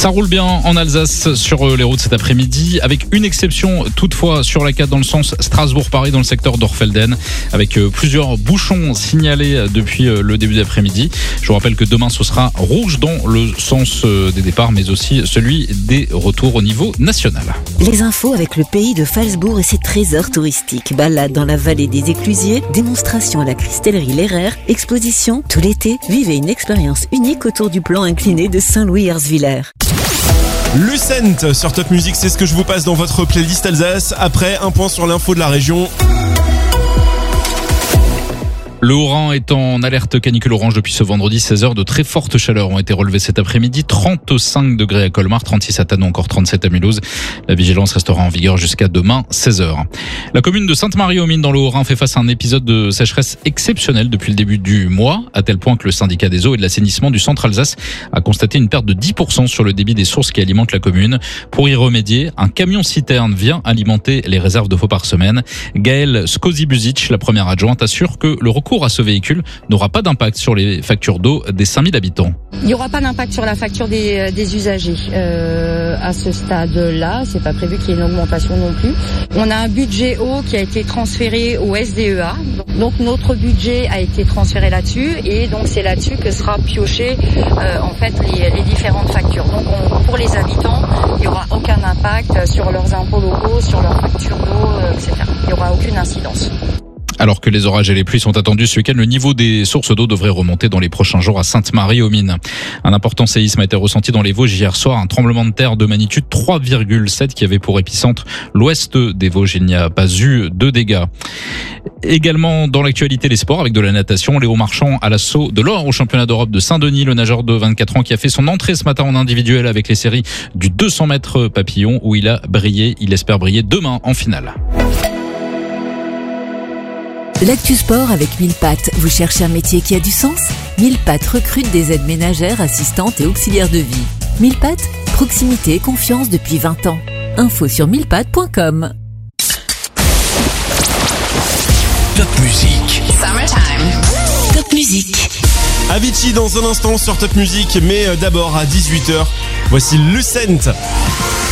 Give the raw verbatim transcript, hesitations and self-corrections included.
Ça roule bien en Alsace sur les routes cet après-midi, avec une exception toutefois sur la quatre dans le sens Strasbourg-Paris dans le secteur d'Orfelden, avec plusieurs bouchons signalés depuis le début d'après-midi. Je vous rappelle que demain ce sera rouge dans le sens des départs, mais aussi celui des retours au niveau national. Les infos avec le pays de Phalsbourg et ses trésors touristiques. Balade dans la vallée des Éclusiers, démonstration à la cristallerie Lerrer, exposition tout l'été. Vivez une expérience unique autour du plan incliné de Saint-Louis-Herzwiller. Lucent sur Top Music, c'est ce que je vous passe dans votre playlist Alsace. Après, un point sur l'info de la région. Le Haut-Rhin est en alerte canicule orange depuis ce vendredi. seize heures de très forte chaleur ont été relevées cet après-midi. trente-cinq degrés à Colmar, trente-six à Thanon, encore trente-sept à Mulhouse. La vigilance restera en vigueur jusqu'à demain, seize heures. La commune de Sainte-Marie-aux-Mines dans le Haut-Rhin fait face à un épisode de sécheresse exceptionnel depuis le début du mois, à tel point que le syndicat des eaux et de l'assainissement du centre Alsace a constaté une perte de dix pour cent sur le débit des sources qui alimentent la commune. Pour y remédier, un camion-citerne vient alimenter les réserves de d'eau par semaine. Gaëlle Skozibuzic, la première adjointe, assure que le recours à ce véhicule n'aura pas d'impact sur les factures d'eau des cinq mille habitants. Il n'y aura pas d'impact sur la facture des, des usagers. Euh, à ce stade-là, c'est pas prévu qu'il y ait une augmentation non plus. On a un budget eau qui a été transféré au S D E A. Donc notre budget a été transféré là-dessus et donc c'est là-dessus que sera pioché euh, en fait les, les différentes factures. Donc on, pour les habitants, il n'y aura aucun impact sur leurs impôts locaux, sur leurs factures d'eau, euh, et cetera. Il n'y aura aucune incidence. Alors que les orages et les pluies sont attendus ce week-end, le niveau des sources d'eau devrait remonter dans les prochains jours à Sainte-Marie-aux-Mines. Un important séisme a été ressenti dans les Vosges hier soir, un tremblement de terre de magnitude trois virgule sept qui avait pour épicentre l'ouest des Vosges. Il n'y a pas eu de dégâts. Également dans l'actualité, les sports avec de la natation. Léo Marchand à l'assaut de l'or au championnat d'Europe de Saint-Denis, le nageur de vingt-quatre ans qui a fait son entrée ce matin en individuel avec les séries du deux cents mètres papillon où il a brillé. Il espère briller demain en finale. L'actu sport avec mille pattes. Vous cherchez un métier qui a du sens ? mille pattes recrute des aides ménagères, assistantes et auxiliaires de vie. mille pattes, proximité et confiance depuis vingt ans. Info sur mille pattes point com. Top Music. Summertime. Top Music. Avicii dans un instant sur Top Music, mais d'abord à dix-huit heures, voici Lucent.